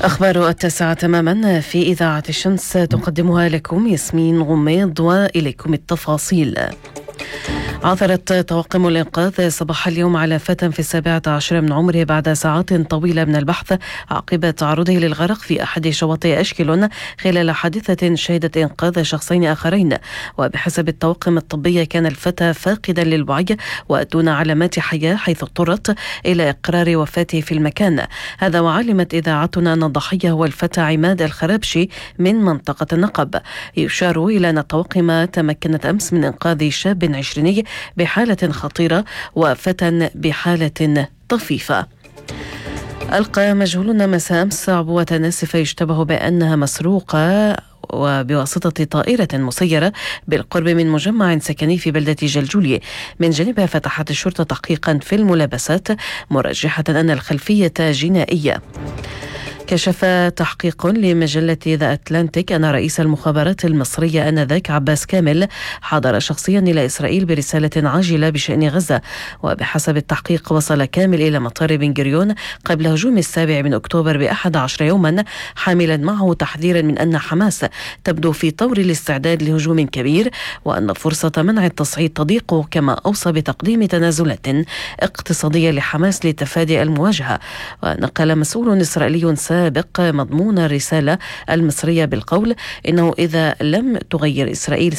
أخبار 9 تماما في إذاعة الشمس تقدمها لكم ياسمين غميض، وإليكم التفاصيل. عثرت طواقم الإنقاذ صباح اليوم على فتى في 17 من عمره بعد ساعات طويلة من البحث عقب تعرضه للغرق في أحد شواطئ أشكل خلال حادثة شهدت إنقاذ شخصين آخرين. وبحسب الطواقم الطبية كان الفتى فاقدا للوعي ودون علامات حياة، حيث اضطرت إلى إقرار وفاته في المكان. هذا وعلمت إذاعتنا أن الضحية هو الفتى عماد الخرابشي من منطقة النقب. يشار إلى أن الطواقم تمكنت أمس من إنقاذ شاب 20 بحالة خطيرة وفتى بحالة طفيفة. ألقى مجهولون مساء أمس عبوة ناسفة يشتبه بأنها مسروقة وبواسطة طائرة مسيرة بالقرب من مجمع سكني في بلدة جلجولية. من جانبها فتحت الشرطة تحقيقا في الملابسات، مرجحة أن الخلفية جنائية. كشف تحقيق لمجلة ذا أتلانتيك أن رئيس المخابرات المصرية آنذاك عباس كامل حضر شخصيا إلى إسرائيل برسالة عاجلة بشأن غزة. وبحسب التحقيق وصل كامل إلى مطار بن غوريون قبل هجوم 7 من أكتوبر ب11 يوما، حاملا معه تحذيرا من أن حماس تبدو في طور الاستعداد لهجوم كبير، وأن فرصة منع التصعيد تضيق، كما أوصى بتقديم تنازلات اقتصادية لحماس لتفادي المواجهة. ونقل مسؤول إسرائيلي سابق مضمون الرسالة المصرية بالقول إنه إذا لم تغير إسرائيل